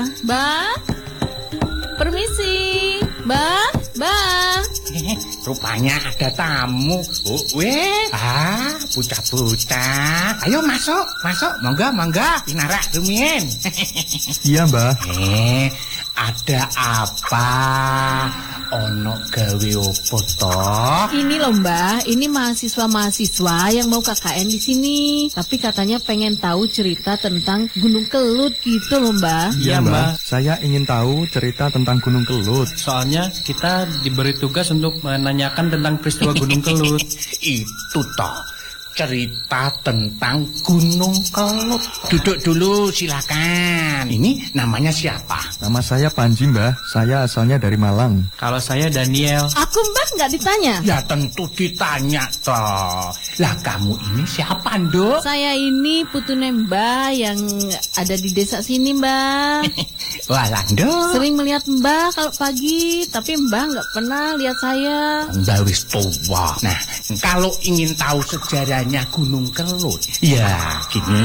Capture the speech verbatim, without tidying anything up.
Mbak, permisi, Mbak, Mbak. Eh, rupanya ada tamu. Oh, weh, ah, bocah-bocah. Ayo masuk, masuk, monggo, monggo. Pinarak rumien. Iya, Mbah. Eh, ada apa? Ono gawe opo toh? Ini loh Mbak, ini mahasiswa-mahasiswa yang mau K K N di sini. Tapi katanya pengen tahu cerita tentang Gunung Kelut gitu loh Mbak. Iya, Mbah. Saya ingin tahu cerita tentang Gunung Kelut. Soalnya kita diberi tugas untuk menanyakan tentang peristiwa Gunung Kelut. Itu toh, cerita tentang Gunung Kelut. Duduk dulu silakan. Ini namanya siapa? Nama saya Panji, Mbah. Saya asalnya dari Malang. Kalau saya Daniel. Aku Mbak nggak ditanya. Ya tentu ditanya toh. Lah kamu ini siapa, Nduk? Saya ini putune Mbak yang ada di desa sini Mbak. Walah, Nduk. Sering melihat Mbak kalau pagi, tapi Mbak nggak pernah lihat saya. Mbak wis tua. Nah, kalau ingin tahu sejarahnya Gunung Kelut, ya gini.